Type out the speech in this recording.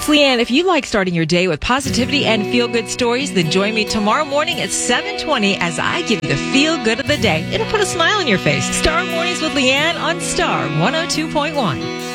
It's Leanne. If you like starting your day with positivity and feel-good stories, then join me tomorrow morning at 7:20 as I give you the feel-good of the day. It'll put a smile on your face. Star Mornings with Leanne on Star 102.1.